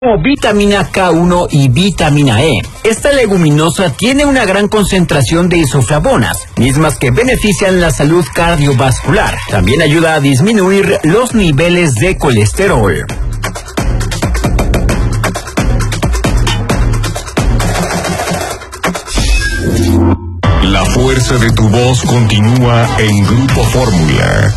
como vitamina K1 y vitamina E. Esta leguminosa tiene una gran concentración de isoflavonas, mismas que benefician la salud cardiovascular. También ayuda a disminuir los niveles de colesterol. La fuerza de tu voz continúa en Grupo Fórmula.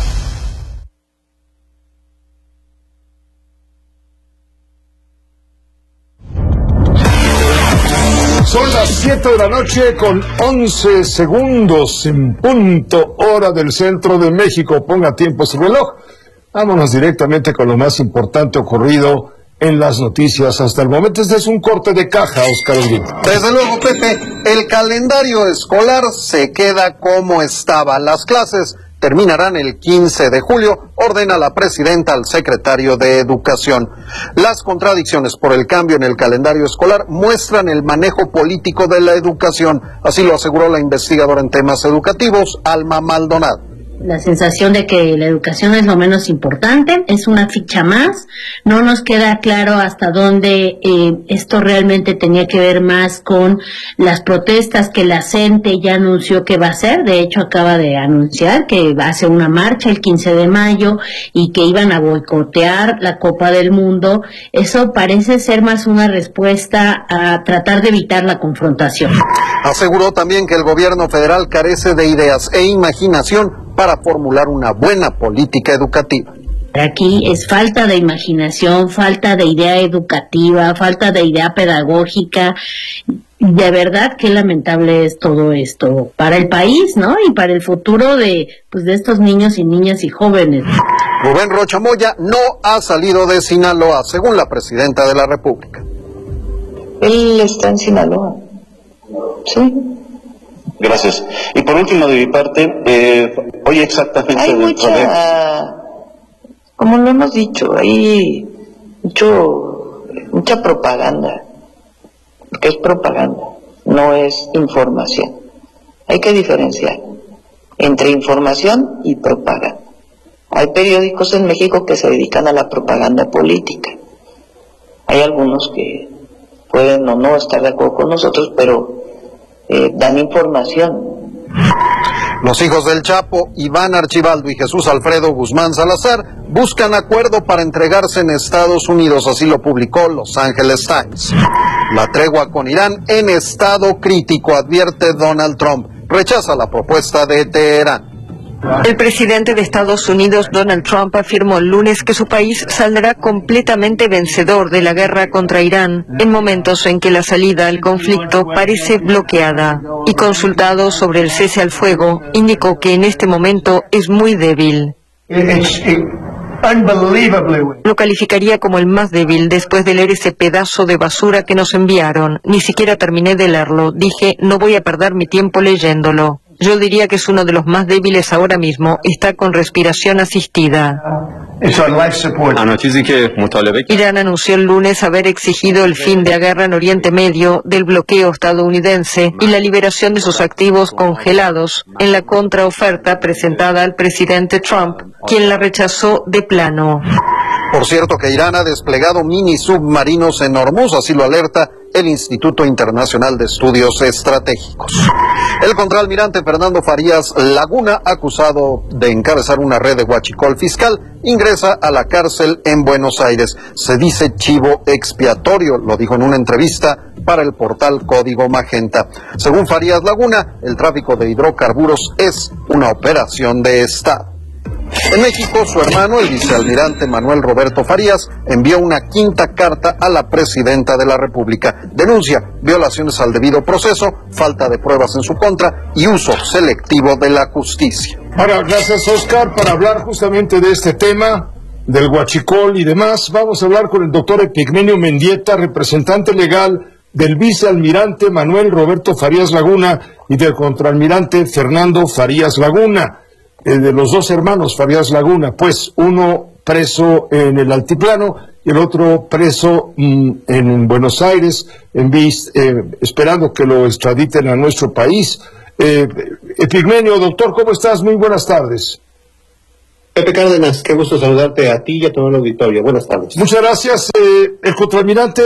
Son las 7 de la noche con 11 segundos en punto, hora del centro de México. Ponga tiempo su reloj. Vámonos directamente con lo más importante ocurrido en las noticias hasta el momento. Este es un corte de caja, Oscar Holguín. Desde luego, Pepe, el calendario escolar se queda como estaba. Las clases terminarán el 15 de julio, ordena la presidenta al secretario de Educación. Las contradicciones por el cambio en el calendario escolar muestran el manejo político de la educación, así lo aseguró la investigadora en temas educativos, Alma Maldonado. La sensación de que la educación es lo menos importante, es una ficha más. No nos queda claro hasta dónde esto realmente tenía que ver más con las protestas que la CENTE ya anunció que va a hacer. De hecho, acaba de anunciar que va a hacer una marcha el 15 de mayo y que iban a boicotear la Copa del Mundo. Eso parece ser más una respuesta a tratar de evitar la confrontación. Aseguró también que el gobierno federal carece de ideas e imaginación para formular una buena política educativa. Aquí es falta de imaginación, falta de idea educativa, falta de idea pedagógica. De verdad qué lamentable es todo esto para el país, ¿no? Y para el futuro de estos niños y niñas y jóvenes. Rubén Rocha Moya no ha salido de Sinaloa, según la presidenta de la República. Él está en Sinaloa. Sí. Gracias. Y por último, de mi parte, hoy exactamente... Hay como lo hemos dicho, hay mucha propaganda, porque es propaganda, no es información. Hay que diferenciar entre información y propaganda. Hay periódicos en México que se dedican a la propaganda política. Hay algunos que pueden o no estar de acuerdo con nosotros, pero dan información. Los hijos del Chapo, Iván Archibaldo y Jesús Alfredo Guzmán Salazar, buscan acuerdo para entregarse en Estados Unidos, así lo publicó Los Angeles Times. La tregua con Irán en estado crítico, advierte Donald Trump, rechaza la propuesta de Teherán. El presidente de Estados Unidos, Donald Trump, afirmó el lunes que su país saldrá completamente vencedor de la guerra contra Irán en momentos en que la salida al conflicto parece bloqueada. Y consultado sobre el cese al fuego, indicó que en este momento es muy débil. Lo calificaría como el más débil después de leer ese pedazo de basura que nos enviaron. Ni siquiera terminé de leerlo. Dije, no voy a perder mi tiempo leyéndolo. Yo diría que es uno de los más débiles ahora mismo. Está con respiración asistida. Irán anunció el lunes haber exigido el fin de la guerra en Oriente Medio, del bloqueo estadounidense y la liberación de sus activos congelados en la contraoferta presentada al presidente Trump, quien la rechazó de plano. Por cierto que Irán ha desplegado mini submarinos en Hormuz, así lo alerta el Instituto Internacional de Estudios Estratégicos. El contraalmirante Fernando Farías Laguna, acusado de encabezar una red de huachicol fiscal, ingresa a la cárcel en Buenos Aires. Se dice chivo expiatorio, lo dijo en una entrevista para el portal Código Magenta. Según Farías Laguna, el tráfico de hidrocarburos es una operación de Estado. En México, su hermano, el vicealmirante Manuel Roberto Farías, envió una quinta carta a la presidenta de la República. Denuncia violaciones al debido proceso, falta de pruebas en su contra y uso selectivo de la justicia. Ahora, gracias, Oscar. Para hablar justamente de este tema, del huachicol y demás, vamos a hablar con el doctor Epigmenio Mendieta, representante legal del vicealmirante Manuel Roberto Farías Laguna y del contraalmirante Fernando Farías Laguna. De los dos hermanos Farías Laguna, pues uno preso en el altiplano y el otro preso en Buenos Aires, esperando que lo extraditen a nuestro país. Epigmenio, doctor, ¿cómo estás? Muy buenas tardes. Pepe Cárdenas, qué gusto saludarte a ti y a todo el auditorio. Buenas tardes. Muchas gracias, el contraalmirante